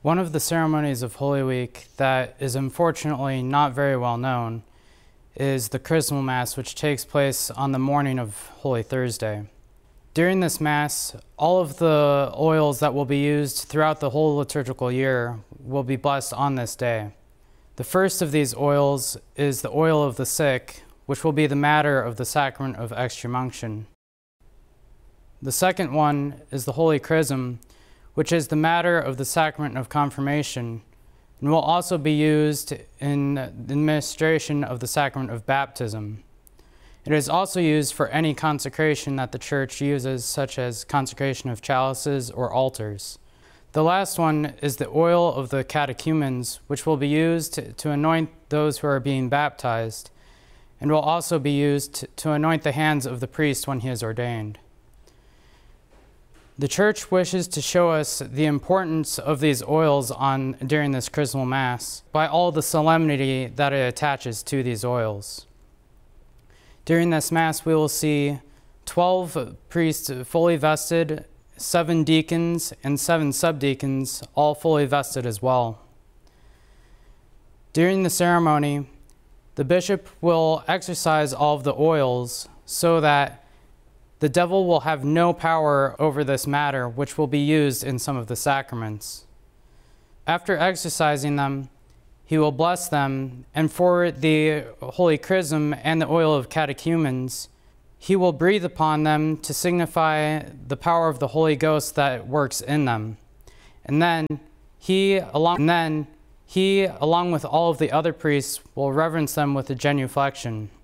One of the ceremonies of Holy Week that is unfortunately not very well known is the Chrismal Mass, which takes place on the morning of Holy Thursday. During this Mass, all of the oils that will be used throughout the whole liturgical year will be blessed on this day. The first of these oils is the oil of the sick, which will be the matter of the sacrament of extreme unction. The second one is the Holy Chrism, which is the matter of the sacrament of confirmation, and will also be used in the administration of the sacrament of baptism. It is also used for any consecration that the Church uses, such as consecration of chalices or altars. The last one is the oil of the catechumens, which will be used to anoint those who are being baptized, and will also be used to anoint the hands of the priest when he is ordained. The Church wishes to show us the importance of these oils during this Chrismal Mass by all the solemnity that it attaches to these oils. During this Mass, we will see 12 priests fully vested, 7 deacons, and 7 subdeacons, all fully vested as well. During the ceremony, the bishop will exercise all of the oils so that the devil will have no power over this matter, which will be used in some of the sacraments. After exercising them, he will bless them, and for the Holy Chrism and the oil of catechumens, he will breathe upon them to signify the power of the Holy Ghost that works in them. And then he, along with all of the other priests, will reverence them with a genuflection.